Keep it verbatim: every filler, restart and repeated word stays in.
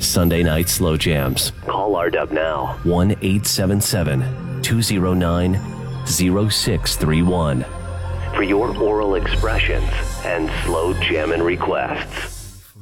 Sunday night slow jams. Call R W now, one eight seven seven, two zero nine, zero six three one for your oral expressions and slow jamming requests.